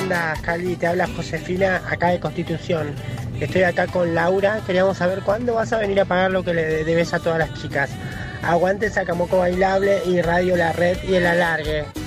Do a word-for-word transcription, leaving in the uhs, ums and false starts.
andas, Cali? Te habla Josefina, acá de Constitución. Estoy acá con Laura. Queríamos saber cuándo vas a venir a pagar lo que le debes a todas las chicas. Aguante Sacamoco Bailable y Radio La Red y el Alargue.